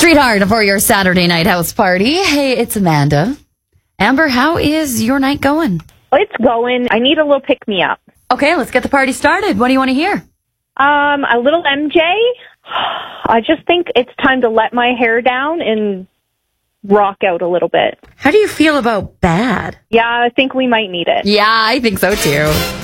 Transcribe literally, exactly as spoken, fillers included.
Streetheart for your Saturday night house party. Hey, it's Amanda. Amber, how is your night going? It's going. I need a little pick-me-up. Okay, let's get the party started. What do you want to hear? Um, a little M J. I just think it's time to let my hair down and rock out a little bit. How do you feel about Bad? Yeah, I think we might need it. Yeah, I think so too.